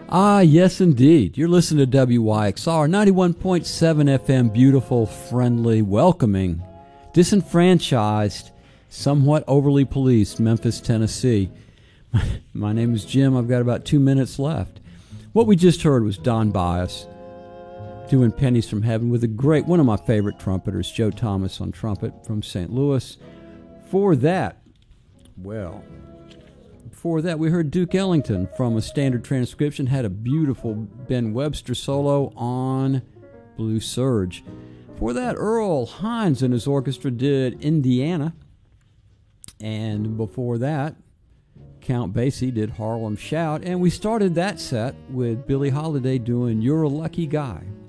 Ah, yes, indeed. You're listening to WYXR 91.7 FM, beautiful, friendly, welcoming, disenfranchised, somewhat overly policed Memphis, Tennessee. My name is Jim. I've got about 2 minutes left. What we just heard was Don Byas doing Pennies from Heaven with one of my favorite trumpeters, Joe Thomas on trumpet from St. Louis. Before that, we heard Duke Ellington from a standard transcription, had a beautiful Ben Webster solo on Blue Surge. Before that, Earl Hines and his orchestra did Indiana. And before that, Count Basie did Harlem Shout. And we started that set with Billie Holiday doing You're a Lucky Guy.